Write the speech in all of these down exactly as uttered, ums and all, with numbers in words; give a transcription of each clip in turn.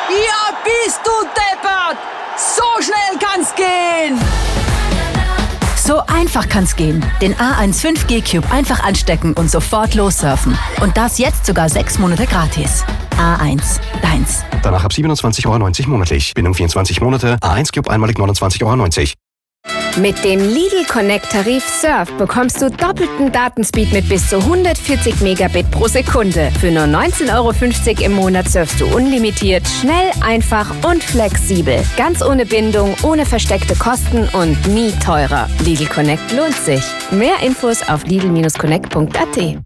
Ja, bist du deppert! So schnell kann's gehen! So einfach kann's gehen. Den A eins fünf G Cube einfach anstecken und sofort lossurfen. Und das jetzt sogar sechs Monate gratis. A eins, deins. Danach ab siebenundzwanzig Euro neunzig monatlich. Binnen vierundzwanzig Monate A eins Cube einmalig neunundzwanzig Euro neunzig. Mit dem Lidl Connect Tarif Surf bekommst du doppelten Datenspeed mit bis zu hundertvierzig Megabit pro Sekunde. Für nur neunzehn Euro fünfzig im Monat surfst du unlimitiert, schnell, einfach und flexibel. Ganz ohne Bindung, ohne versteckte Kosten und nie teurer. Lidl Connect lohnt sich. Mehr Infos auf lidl Bindestrich connect Punkt a t.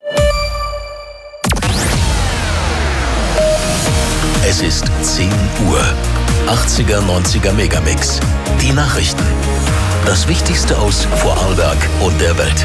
Es ist zehn Uhr. achtziger, neunziger Megamix. Die Nachrichten. Das Wichtigste aus Vorarlberg und der Welt.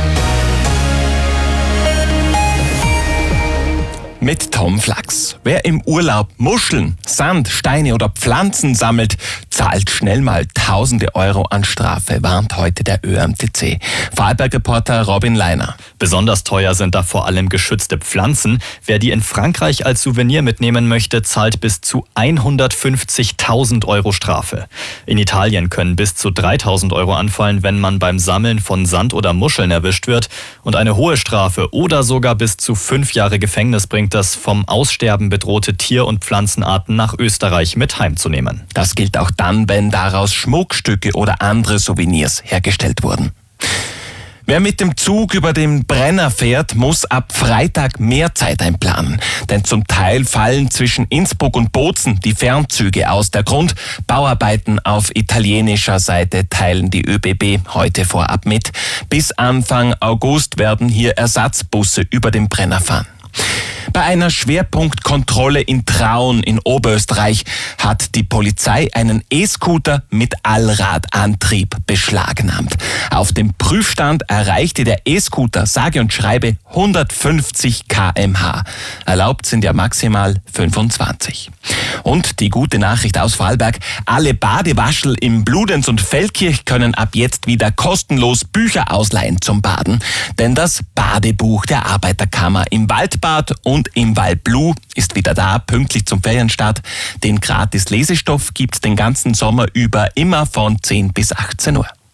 Mit Tom Flachs. Wer im Urlaub Muscheln, Sand, Steine oder Pflanzen sammelt, zahlt schnell mal tausende Euro an Strafe, warnt heute der Ö M T C. Vorarlberg-Reporter Robin Leiner. Besonders teuer sind da vor allem geschützte Pflanzen. Wer die in Frankreich als Souvenir mitnehmen möchte, zahlt bis zu hundertfünfzigtausend Euro Strafe. In Italien können bis zu dreitausend Euro anfallen, wenn man beim Sammeln von Sand oder Muscheln erwischt wird. Und eine hohe Strafe oder sogar bis zu fünf Jahre Gefängnis bringt das vom Aussterben bedrohte Tier- und Pflanzenarten nach Österreich mit heimzunehmen. Das gilt auch dann, wenn daraus Schmuckstücke oder andere Souvenirs hergestellt wurden. Wer mit dem Zug über den Brenner fährt, muss ab Freitag mehr Zeit einplanen. Denn zum Teil fallen zwischen Innsbruck und Bozen die Fernzüge aus. Der Grund: Bauarbeiten auf italienischer Seite teilen die Ö B B heute vorab mit. Bis Anfang August werden hier Ersatzbusse über den Brenner fahren. Bei einer Schwerpunktkontrolle in Traun in Oberösterreich hat die Polizei einen E-Scooter mit Allradantrieb beschlagnahmt. Auf dem Prüfstand erreichte der E-Scooter sage und schreibe hundertfünfzig Kilometer pro Stunde. Erlaubt sind ja maximal fünfundzwanzig. Und die gute Nachricht aus Vorarlberg: Alle Badewaschel im Bludenz und Feldkirch können ab jetzt wieder kostenlos Bücher ausleihen zum Baden. Denn das Badebuch der Arbeiterkammer im Waldbad und im Waldblu ist wieder da, pünktlich zum Ferienstart. Den Gratis-Lesestoff gibt's den ganzen Sommer über immer von zehn bis achtzehn Uhr.